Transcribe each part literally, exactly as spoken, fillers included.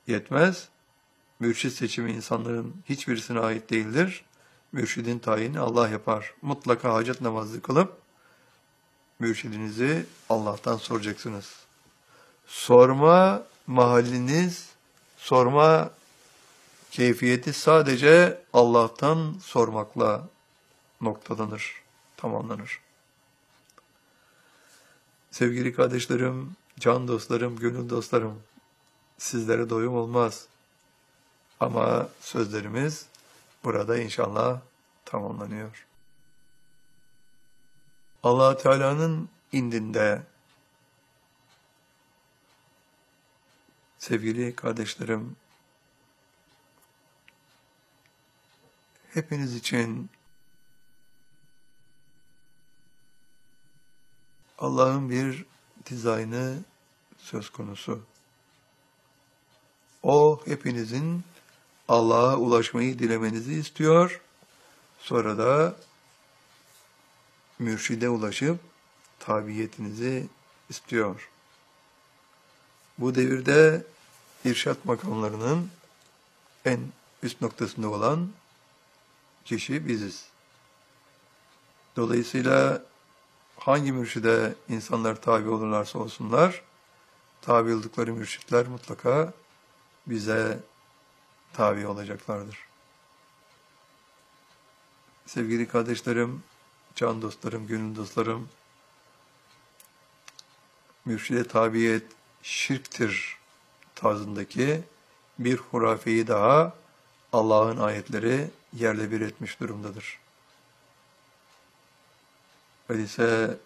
yetmez. Mürşid seçimi insanların hiçbirisine ait değildir. Mürşidin tayini Allah yapar. Mutlaka hacet namazı kılıp mürşidinizi Allah'tan soracaksınız. Sorma mahalliniz, sorma keyfiyeti sadece Allah'tan sormakla noktalanır, tamamlanır. Sevgili kardeşlerim, can dostlarım, gönül dostlarım, sizlere doyum olmaz. Ama sözlerimiz burada inşallah tamamlanıyor. Allah Teala'nın indinde sevgili kardeşlerim, hepiniz için Allah'ın bir dizaynı söz konusu. O hepinizin Allah'a ulaşmayı dilemenizi istiyor. Sonra da mürşide ulaşıp tabiyetinizi istiyor. Bu devirde irşat makamlarının en üst noktasında olan kişi biziz. Dolayısıyla hangi mürşide insanlar tabi olurlarsa olsunlar, tabi oldukları mürşitler mutlaka bize tabi olacaklardır. Sevgili kardeşlerim, can dostlarım, gönül dostlarım, mürşide tabiyet şirktir tarzındaki bir hurafeyi daha Allah'ın ayetleri yerle bir etmiş durumdadır. Öyleyse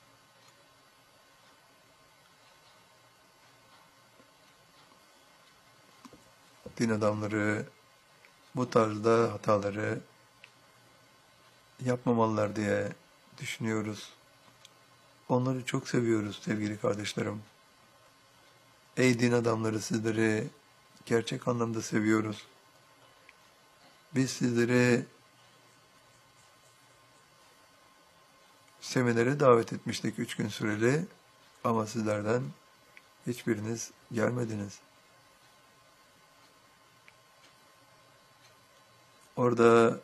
din adamları bu tarzda hataları yapmamalılar diye düşünüyoruz. Onları çok seviyoruz sevgili kardeşlerim. Ey din adamları, sizleri gerçek anlamda seviyoruz. Biz sizleri seminere davet etmiştik üç gün süreli ama sizlerden hiçbiriniz gelmediniz. Orada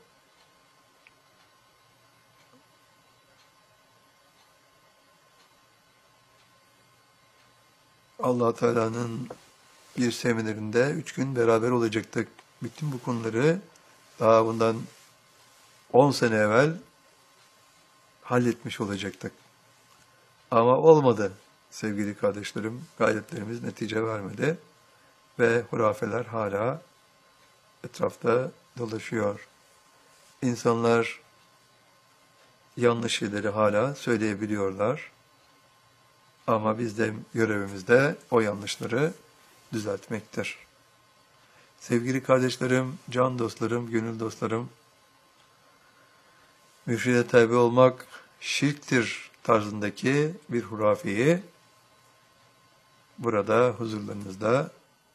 Allah Teala'nın bir seminerinde üç gün beraber olacaktık. Bütün bu konuları daha bundan on sene evvel halletmiş olacaktık. Ama olmadı sevgili kardeşlerim. Gayretlerimiz netice vermedi ve hurafeler hala etrafta dolaşıyor. İnsanlar yanlış şeyleri hala söyleyebiliyorlar. Ama biz de görevimiz de o yanlışları düzeltmektir. Sevgili kardeşlerim, can dostlarım, gönül dostlarım, mürşide tabi olmak şirktir tarzındaki bir hurafeyi burada huzurlarınızda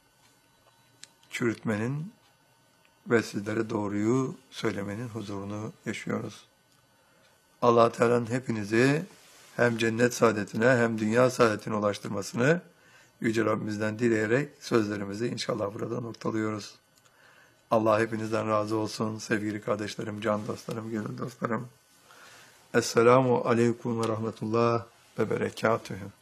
çürütmenin ve sizlere doğruyu söylemenin huzurunu yaşıyoruz. Allah Teala'nın hepinizi hem cennet saadetine hem dünya saadetine ulaştırmasını Yüce Rabbimizden dileyerek sözlerimizi inşallah burada noktalıyoruz. Allah hepinizden razı olsun sevgili kardeşlerim, can dostlarım, gönül dostlarım. Esselamu aleyküm ve rahmetullah ve berekatühü.